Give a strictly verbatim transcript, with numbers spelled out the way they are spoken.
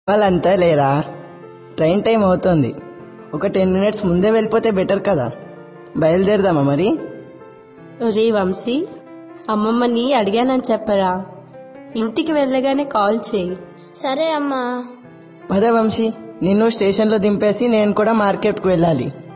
వాళ్ళంతా లేరా? Train time అవుతోంది. ఒక టెన్ మినిట్స్ ముందే వెళ్ళిపోతే బెటర్ కదా. బయలుదేరదామా మరి? ఒరే వంశీ, అమ్మమ్మని అడిగానని చెప్పరా. ఇంటికి వెళ్ళగానే కాల్ చేయి. సరే అమ్మా. పద వంశీ, నిన్ను స్టేషన్లో దింపేసి నేను కూడా మార్కెట్కు వెళ్ళాలి.